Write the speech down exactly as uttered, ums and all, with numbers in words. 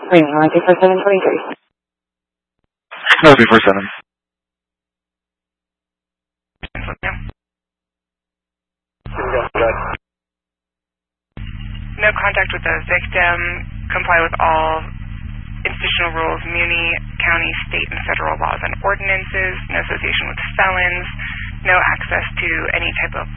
Reading one two four seven twenty-three. No, two four seven. No contact with the victim. Comply with all institutional rules, muni, county, state, and federal laws and ordinances. No association with felons. No access to any type of